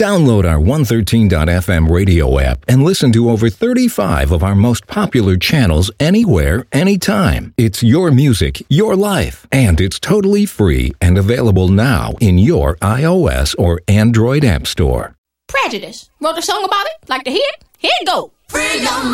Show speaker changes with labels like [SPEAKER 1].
[SPEAKER 1] Download our 113.fm radio app and listen to over 35 of our most popular channels anywhere, anytime. It's your music, your life, and it's totally free and available now in your iOS or Android app store.
[SPEAKER 2] Prejudice. Wrote a song about it? Like to hear it? Here it go. Free your